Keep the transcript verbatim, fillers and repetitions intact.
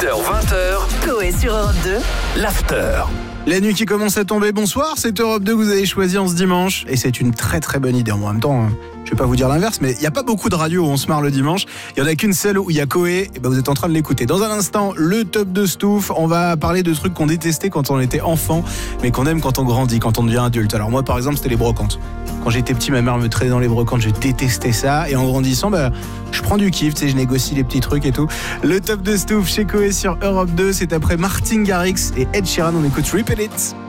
heures vingt heures, Coé sur Europe deux. l'after. La nuit qui commence à tomber, bonsoir, c'est Europe deux que vous avez choisi en ce dimanche. Et c'est une très très bonne idée. En même temps, je vais pas vous dire l'inverse, mais il n'y a pas beaucoup de radios où on se marre le dimanche. Il y en a qu'une seule où il y a Coé, et ben vous êtes en train de l'écouter. Dans un instant, le top de Stouff. On va parler de trucs qu'on détestait quand on était enfant, mais qu'on aime quand on grandit, quand on devient adulte. Alors moi par exemple, c'était les brocantes. Quand j'étais petit, ma mère me traînait dans les brocantes, je détestais ça. Et en grandissant, bah, je prends du kiff, tu sais, je négocie les petits trucs et tout. Le top de Stouff chez Coé sur Europe deux, c'est après Martin Garrix et Ed Sheeran, on écoute Repeat It.